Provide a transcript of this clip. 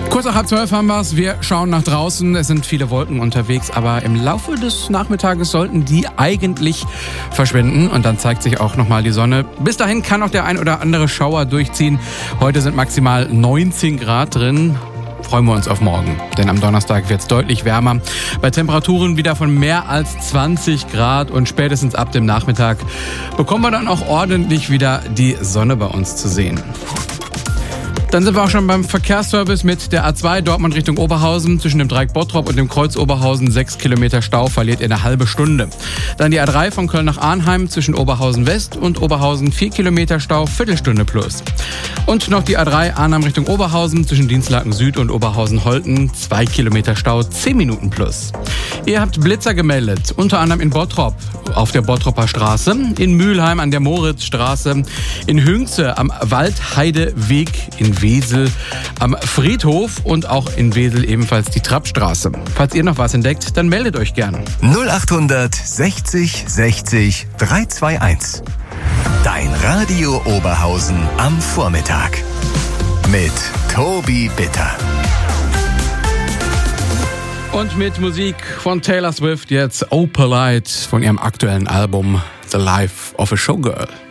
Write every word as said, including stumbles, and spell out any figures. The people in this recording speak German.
Kurz nach halb zwölf haben wir es. Wir schauen nach draußen. Es sind viele Wolken unterwegs, aber im Laufe des Nachmittages sollten die eigentlich verschwinden. Und dann zeigt sich auch nochmal die Sonne. Bis dahin kann noch der ein oder andere Schauer durchziehen. Heute sind maximal neunzehn Grad drin. Freuen wir uns auf morgen, denn am Donnerstag wird es deutlich wärmer. Bei Temperaturen wieder von mehr als zwanzig Grad und spätestens ab dem Nachmittag bekommen wir dann auch ordentlich wieder die Sonne bei uns zu sehen. Dann sind wir auch schon beim Verkehrsservice mit der A zwei Dortmund Richtung Oberhausen. Zwischen dem Dreieck Bottrop und dem Kreuz Oberhausen sechs Kilometer Stau, verliert ihr eine halbe Stunde. Dann die A drei von Köln nach Arnheim zwischen Oberhausen West und Oberhausen vier Kilometer Stau, Viertelstunde plus. Und noch die A drei Arnheim Richtung Oberhausen zwischen Dienstlaken Süd und Oberhausen-Holten zwei Kilometer Stau, zehn Minuten plus. Ihr habt Blitzer gemeldet, unter anderem in Bottrop auf der Bottroper Straße, in Mülheim an der Moritzstraße, in Hünxe am Waldheideweg, in Wesel am Friedhof und auch in Wesel ebenfalls die Trappstraße. Falls ihr noch was entdeckt, dann meldet euch gerne. null achthundert sechzig sechzig dreihunderteinundzwanzig. Dein Radio Oberhausen am Vormittag. Mit Tobi Bitter. Und mit Musik von Taylor Swift jetzt Opalite von ihrem aktuellen Album The Life of a Showgirl.